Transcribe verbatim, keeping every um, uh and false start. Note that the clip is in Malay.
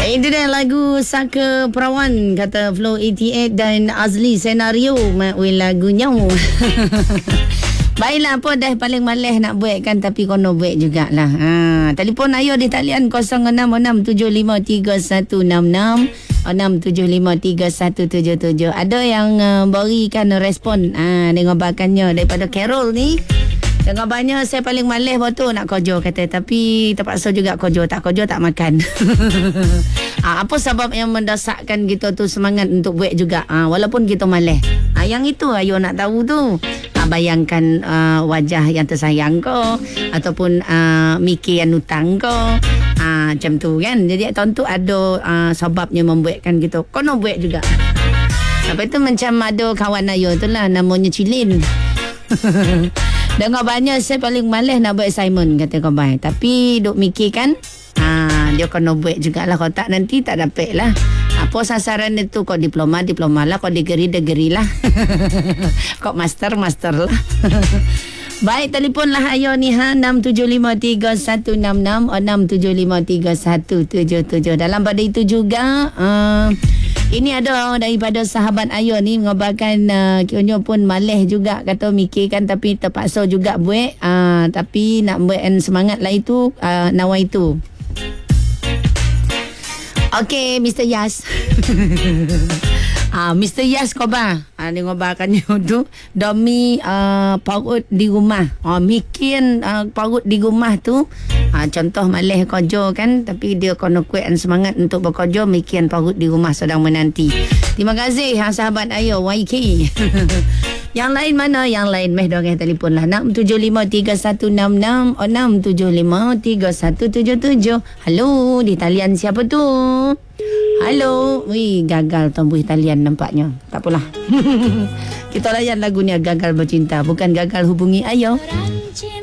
Itu dia lagu Saka Perawan kata Flow lapan lapan dan Azli Senario mak lagunya. Baiklah, apa dah paling malas nak buat kan, tapi kono buat jugalah. Ha, telefon ayo di talian kosong enam enam tujuh lima tiga satu enam enam enam tujuh lima tiga satu tujuh tujuh. Ada yang uh, berikan respon ah ha, dengan bakannya daripada Carol ni. Dengan banyak saya paling malas betul nak kojo kata, tapi terpaksa juga kojo, tak kojo tak makan. ha, apa sebab yang mendasarkan kita tu semangat untuk buat juga ha, walaupun kita malas. Ha, yang itu ayo nak tahu tu. Ha, bayangkan uh, wajah yang tersayang kau ataupun uh, mikir yang hutang kau. Ha, macam tu kan. Jadi tentu ada uh, sebabnya membuatkan kita kono buat juga. Apa itu macam ada kawan ayo tu lah namanya Cilin. Dengar banyak saya paling malas nak buat assignment kata kau baik. Tapi duk mikir kan ha, dia kena buat jugalah. Kalau tak nanti tak dapat lah. Apa sasaran itu? Kau diploma, diploma lah. Kau degree, degree lah. Kau master, master lah. Baik, telefon lah ayo ni ha. enam tujuh lima tiga satu enam enam enam tujuh lima tiga satu tujuh tujuh. Dalam pada itu juga uh, ini ada daripada sahabat Ayo ni mengabarkan uh, kionyo pun malas juga kata mikirkan, tapi terpaksa juga buat uh, tapi nak buat semangat lah itu uh, nawa itu. Okey, Mister Yas. Ah, Mister Yas kau ba? Ah, dia ngobarkannya tu demi uh, parut di rumah. Ah, mikir uh, parut di rumah tu. Ah, contoh malas kerja kan, tapi dia kena kuatkan semangat untuk bekerja, mikir parut di rumah sedang menanti. Terima kasih ha, sahabat Ayo Y K. Yang lain mana? Yang lain meh dorang telefon lah enam tujuh lima tiga satu enam enam enam tujuh lima tiga satu tujuh tujuh. Halo, di talian siapa tu? Halo. Wih, gagal tombuh talian nampaknya. Tak apalah. Kita layan lagu ni Gagal Bercinta, bukan gagal hubungi Ayo.